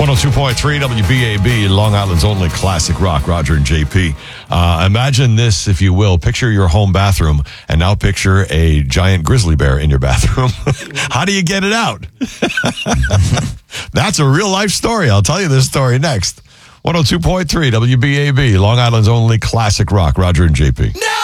102.3 WBAB, Long Island's only classic rock, Roger and JP. Imagine this, if you will. Picture your home bathroom, and now picture a giant grizzly bear in your bathroom. How do you get it out? That's a real life story. I'll tell you this story next. 102.3 WBAB, Long Island's only classic rock, Roger and JP.